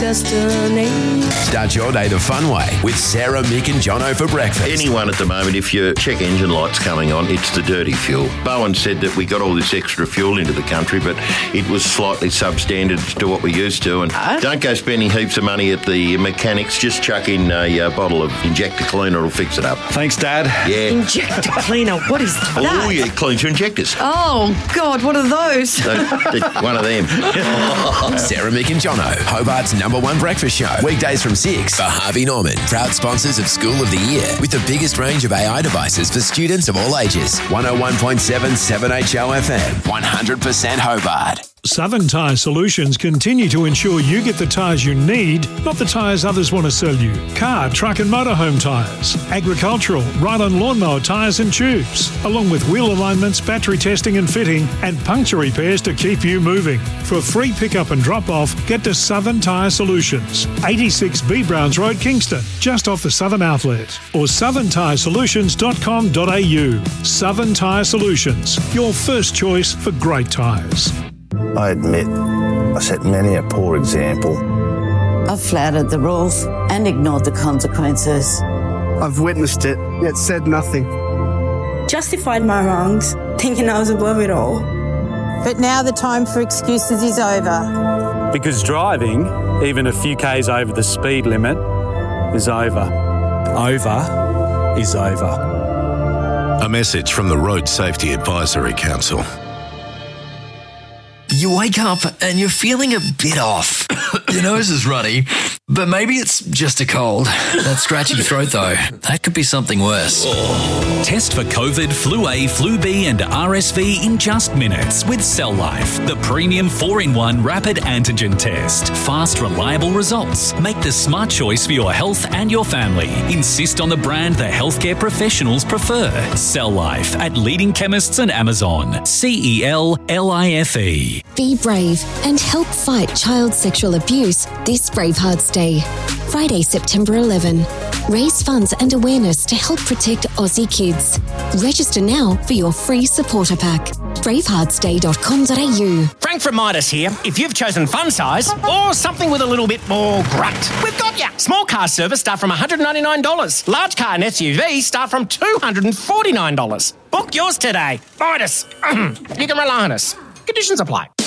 destiny. Start your day the fun way with Sarah, Mick and Jono for breakfast. Anyone at the moment, if your check engine light's coming on, it's the dirty fuel. Bowen said that we got all this extra fuel into the country, but it was slightly substandard to what we're used to. And don't go spending heaps of money at the mechanics. Just chuck in a bottle of Injector Cleaner. It'll fix it up. Thanks, Dad. Yeah. Injector Cleaner, what is that? Oh, yeah, cleans your injectors. Oh, God, what are those? One of them. Sarah, Mick and Jono, Hobart's #1 breakfast show. Weekdays from 6 for Harvey Norman, proud sponsors of School of the Year, with the biggest range of AI devices for students of all ages. 101.7 7HO FM, 100% Hobart. Southern Tyre Solutions continue to ensure you get the tyres you need, not the tyres others want to sell you. Car, truck and motorhome tyres, agricultural, ride-on lawnmower tyres and tubes, along with wheel alignments, battery testing and fitting, and puncture repairs to keep you moving. For free pickup and drop-off, get to Southern Tyre Solutions, 86 B Browns Road, Kingston, just off the Southern Outlet, or southerntyresolutions.com.au. Southern Tyre Solutions, your first choice for great tyres. I admit, I set many a poor example. I've flouted the rules and ignored the consequences. I've witnessed it, yet said nothing. Justified my wrongs, thinking I was above it all. But now the time for excuses is over. Because driving, even a few Ks over the speed limit, is over. Over is over. A message from the Road Safety Advisory Council. You wake up and you're feeling a bit off. Your nose is runny, but maybe it's just a cold. That scratchy throat, though, that could be something worse. Test for COVID, Flu A, Flu B and RSV in just minutes with Cell Life, the premium 4-in-1 rapid antigen test. Fast, reliable results. Make the smart choice for your health and your family. Insist on the brand the healthcare professionals prefer. Cell Life at leading chemists and Amazon. CELLIFE. Be brave and help fight child sexual abuse this Bravehearts Day. Friday, September 11. Raise funds and awareness to help protect Aussie kids. Register now for your free supporter pack. braveheartsday.com.au. Frank from Midas here. If you've chosen fun size or something with a little bit more grunt, we've got ya. Small car service start from $199. Large car and SUV start from $249. Book yours today. Midas. You can rely on us. Conditions apply.